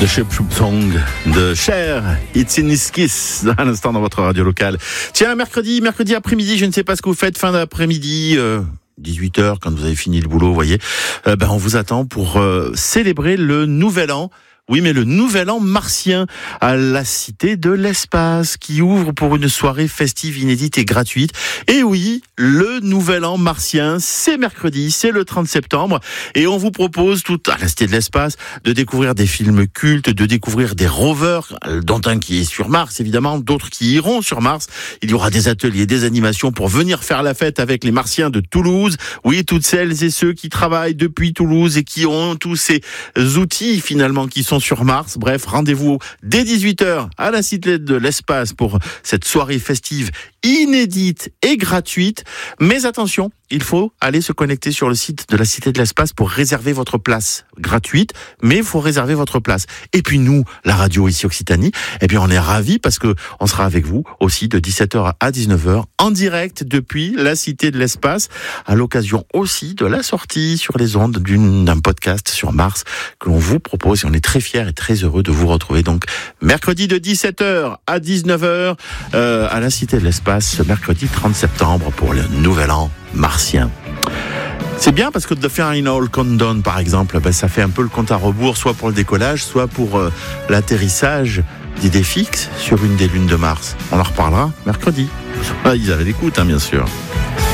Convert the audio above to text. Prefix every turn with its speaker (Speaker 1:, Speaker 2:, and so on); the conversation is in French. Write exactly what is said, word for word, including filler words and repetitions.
Speaker 1: The Ship Song de Cher, It's in His Kiss, à l'instant dans votre radio locale. Tiens, mercredi, mercredi après-midi, je ne sais pas ce que vous faites, fin d'après-midi, euh, dix-huit heures, quand vous avez fini le boulot, vous voyez, euh, ben on vous attend pour euh, célébrer le Nouvel An. Oui, mais le Nouvel An martien à la Cité de l'Espace qui ouvre pour une soirée festive inédite et gratuite. Et oui, le Nouvel An martien, c'est mercredi, c'est le trente septembre. Et on vous propose, tout à la Cité de l'Espace, de découvrir des films cultes, de découvrir des rovers, dont un qui est sur Mars, évidemment, d'autres qui iront sur Mars. Il y aura des ateliers, des animations pour venir faire la fête avec les Martiens de Toulouse. Oui, toutes celles et ceux qui travaillent depuis Toulouse et qui ont tous ces outils, finalement, qui sont sur Mars. Bref, rendez-vous dès dix-huit heures à la Cité de l'Espace pour cette soirée festive inédite et gratuite. Mais attention, il faut aller se connecter sur le site de la Cité de l'Espace pour réserver votre place gratuite, mais il faut réserver votre place. Et puis nous, la radio ici Occitanie, eh bien on est ravis parce que on sera avec vous aussi de dix-sept heures à dix-neuf heures en direct depuis la Cité de l'Espace, à l'occasion aussi de la sortie sur les ondes d'une, d'un podcast sur Mars que l'on vous propose et on est très fiers et très heureux de vous retrouver donc mercredi de dix-sept heures à dix-neuf heures euh, à la Cité de l'Espace ce mercredi trente septembre pour le Nouvel An martien. C'est bien parce que The Final Countdown, par exemple, ben, ça fait un peu le compte à rebours, soit pour le décollage, soit pour euh, l'atterrissage d'idées fixes sur une des lunes de Mars. On en reparlera mercredi. Ah, ils avaient l'écoute, hein, bien sûr.